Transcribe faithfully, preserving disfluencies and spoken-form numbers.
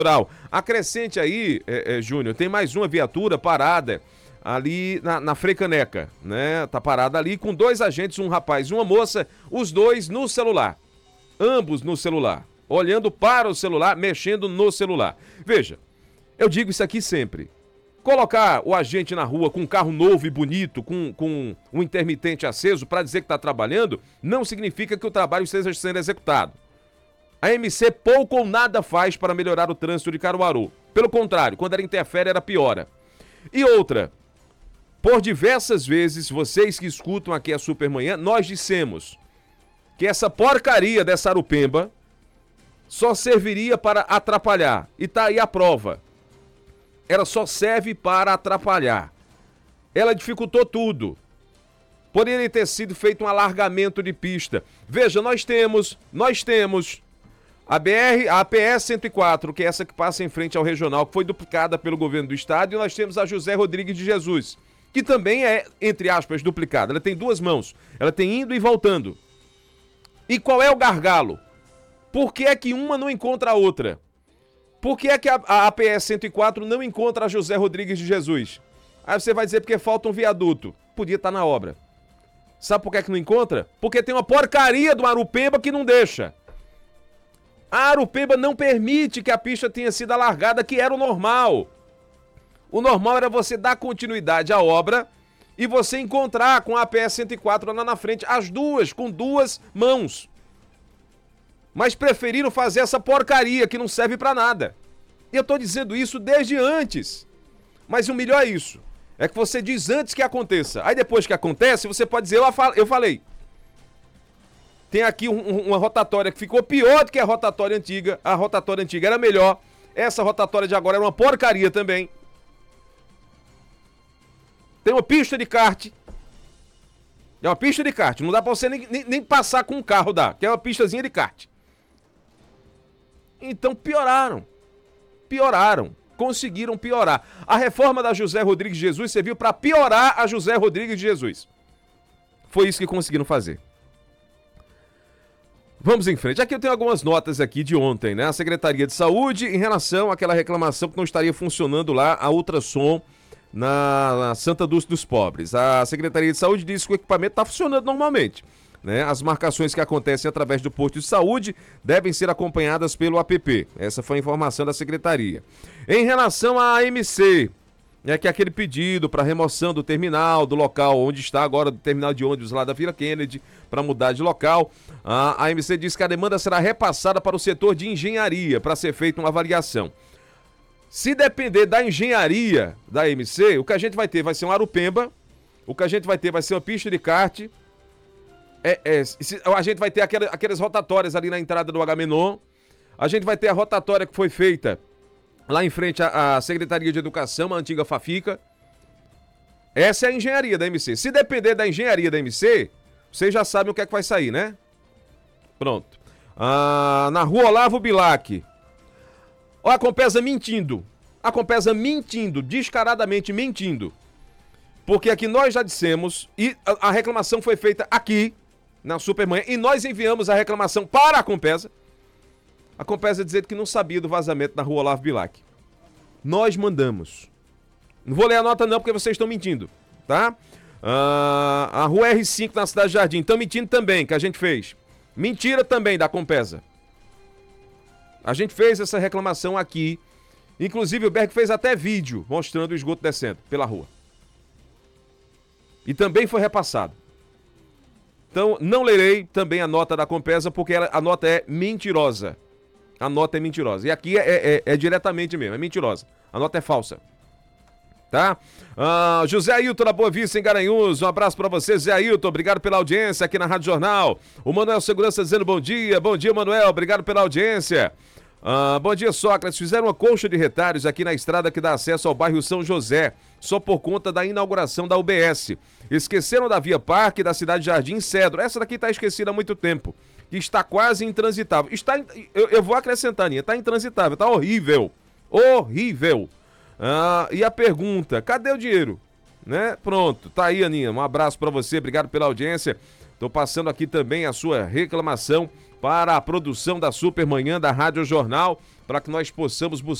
Acrescente aí, é, é, Júnior, tem mais uma viatura parada ali na, na Frecaneca, né? Tá parada ali com dois agentes, um rapaz e uma moça, os dois no celular. Ambos no celular. Olhando para o celular, mexendo no celular. Veja, eu digo isso aqui sempre. Colocar o agente na rua com um carro novo e bonito, com, com um intermitente aceso para dizer que está trabalhando, não significa que o trabalho esteja sendo executado. A M C pouco ou nada faz para melhorar o trânsito de Caruaru. Pelo contrário, quando ela interfere, ela piora. E outra, por diversas vezes, vocês que escutam aqui a Supermanhã, nós dissemos que essa porcaria dessa Arupemba só serviria para atrapalhar. E tá aí a prova. Ela só serve para atrapalhar. Ela dificultou tudo. Poderia ter sido feito um alargamento de pista. Veja, nós temos, nós temos a B R, a P S cento e quatro, que é essa que passa em frente ao regional, que foi duplicada pelo governo do estado, e nós temos a José Rodrigues de Jesus, que também é, entre aspas, duplicada. Ela tem duas mãos. Ela tem indo e voltando. E qual é o gargalo? Por que é que uma não encontra a outra? Por que é que a, a A P S cento e quatro não encontra a José Rodrigues de Jesus? Aí você vai dizer porque falta um viaduto. Podia estar na obra. Sabe por que é que não encontra? Porque tem uma porcaria do Arupemba que não deixa. A Arupemba não permite que a pista tenha sido alargada, que era o normal. O normal era você dar continuidade à obra e você encontrar com a A P S cento e quatro lá na frente, as duas, com duas mãos. Mas preferiram fazer essa porcaria que não serve pra nada. E eu tô dizendo isso desde antes. Mas o melhor é isso. É que você diz antes que aconteça. Aí depois que acontece, você pode dizer, eu falei. Tem aqui um, um, uma rotatória que ficou pior do que a rotatória antiga. A rotatória antiga era melhor. Essa rotatória de agora era uma porcaria também. Tem uma pista de kart. É uma pista de kart. Não dá pra você nem, nem, nem passar com um carro, dá. Que é uma pistazinha de kart. Então pioraram. Pioraram. Conseguiram piorar. A reforma da José Rodrigues de Jesus serviu para piorar a José Rodrigues de Jesus. Foi isso que conseguiram fazer. Vamos em frente. Aqui eu tenho algumas notas aqui de ontem, né? A Secretaria de Saúde em relação àquela reclamação que não estaria funcionando lá a ultrassom na, na Santa Dulce dos Pobres. A Secretaria de Saúde disse que o equipamento está funcionando normalmente, né? As marcações que acontecem através do posto de saúde devem ser acompanhadas pelo app. Essa foi a informação da Secretaria. Em relação à M C, é que aquele pedido para remoção do terminal, do local onde está agora, do terminal de ônibus lá da Vila Kennedy, para mudar de local, a, a M C diz que a demanda será repassada para o setor de engenharia, para ser feita uma avaliação. Se depender da engenharia da M C, o que a gente vai ter vai ser um Arupemba, o que a gente vai ter vai ser uma pista de kart, é, é, a gente vai ter aquelas, aquelas rotatórias ali na entrada do Agamenon, a gente vai ter a rotatória que foi feita lá em frente à, à Secretaria de Educação, a antiga Fafica. Essa é a engenharia da M C. Se depender da engenharia da M C, vocês já sabem o que é que vai sair, né? Pronto. Ah, na rua Olavo Bilac. Ó, a Compesa mentindo. A Compesa mentindo, descaradamente mentindo. Porque aqui nós já dissemos, e a, a reclamação foi feita aqui, na Supermanhã, e nós enviamos a reclamação para a Compesa. A Compesa dizendo que não sabia do vazamento na rua Olavo Bilac. Nós mandamos. Não vou ler a nota não, porque vocês estão mentindo, tá? Ah, a rua R cinco na Cidade Jardim, estão mentindo também, que a gente fez. Mentira também da Compesa. A gente fez essa reclamação aqui. Inclusive o Berg fez até vídeo mostrando o esgoto descendo pela rua. E também foi repassado. Então, não lerei também a nota da Compesa, porque ela, a nota é mentirosa. A nota é mentirosa. E aqui é, é, é diretamente mesmo, é mentirosa. A nota é falsa. Tá? Ah, José Ailton da Boa Vista, em Garanhuns. Um abraço pra você, José Ailton. Obrigado pela audiência aqui na Rádio Jornal. O Manuel Segurança dizendo bom dia. Bom dia, Manuel. Obrigado pela audiência. Ah, bom dia, Sócrates. Fizeram uma colcha de retalhos aqui na estrada que dá acesso ao bairro São José, só por conta da inauguração da U B S. Esqueceram da Via Parque da Cidade Jardim Cedro. Essa daqui está esquecida há muito tempo. Está quase intransitável. Está, eu, eu vou acrescentar, Aninha, está intransitável, está horrível. Horrível. Ah, e a pergunta, cadê o dinheiro? Né? Pronto, tá aí, Aninha. Um abraço para você, obrigado pela audiência. Tô passando aqui também a sua reclamação para a produção da Supermanhã da Rádio Jornal, para que nós possamos buscar